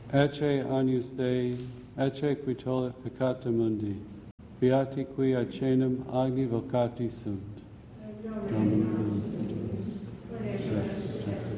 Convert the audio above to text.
Ecce agnus Dei, ecce qui tollit peccata mundi, beati qui acenum agni vocati sunt. Dominum benedictus,